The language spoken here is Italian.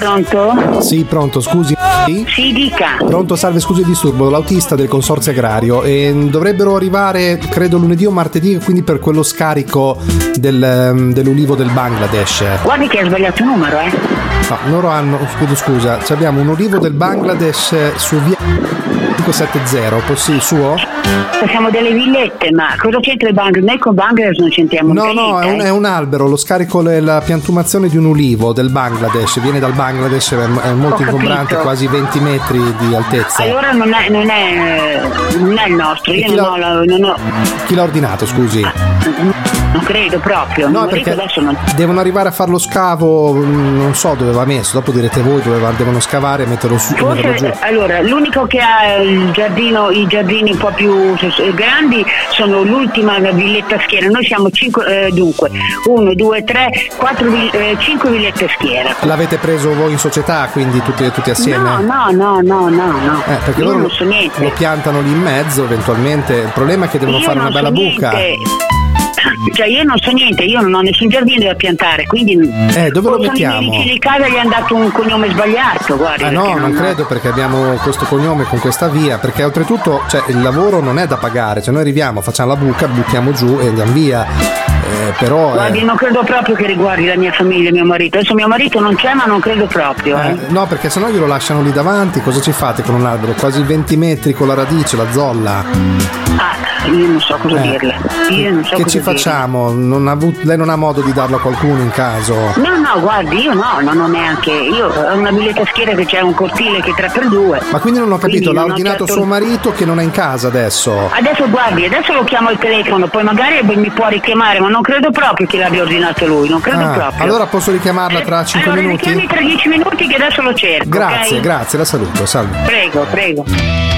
Pronto? Sì, pronto, scusi. Sì, dica. Pronto, salve, scusi il disturbo, l'autista del consorzio agrario. E dovrebbero arrivare, credo, lunedì o martedì, quindi per quello scarico dell'ulivo del Bangladesh. Guardi che ha sbagliato il numero, No, loro hanno, scusa, abbiamo un ulivo del Bangladesh su via 570, il suo? Siamo delle villette, ma cosa c'entra il Bangladesh? Noi con Bangladesh non c'entriamo No, è un albero, lo scarico, la piantumazione di un ulivo del Bangladesh, viene dal Bangladesh, è molto ingombrante, quasi 20 metri di altezza. Allora non è il nostro, io non ho... Chi l'ha ordinato, scusi? Non credo proprio. No, perché devono arrivare a fare lo scavo, non so dove va messo, dopo direte voi dove devono scavare e metterlo su. Forse, giù. Allora, l'unico che ha i giardini un po' più grandi sono l'ultima villetta schiera. Noi siamo 5, dunque 1, 2, 3, 4, 5 villette schiera. L'avete preso voi in società, quindi tutti assieme? No. Perché io loro non so niente. Lo piantano lì in mezzo eventualmente. Il problema è che devono fare una bella buca. Cioè io non so niente, io non ho nessun giardino da piantare, quindi dove lo mettiamo? I vicini di casa gli hanno dato un cognome sbagliato, guarda. No, non credo, perché abbiamo questo cognome con questa via, perché oltretutto il lavoro non è da pagare, noi arriviamo, facciamo la buca, buttiamo giù e andiamo via. Però guardi, non credo proprio che riguardi la mia famiglia e mio marito. Adesso mio marito non c'è, ma non credo proprio. No, perché sennò glielo lasciano lì davanti. Cosa ci fate con un albero? Quasi 20 metri con la radice, la zolla. Io non so cosa dirle. Che ci facciamo? Lei non ha modo di darlo a qualcuno in caso? No, guardi, io non ho neanche. Io ho una villetta schiera che c'è un cortile che è 3x2. Ma quindi non ho capito, l'ha ordinato suo marito che non è in casa adesso? Adesso guardi, adesso lo chiamo al telefono, poi magari mi può richiamare, ma non credo proprio che l'abbia ordinato lui, non credo proprio. Allora posso richiamarla tra 5 minuti? Richiami tra 10 minuti che adesso lo cerco. Grazie, la saluto, salve. Prego.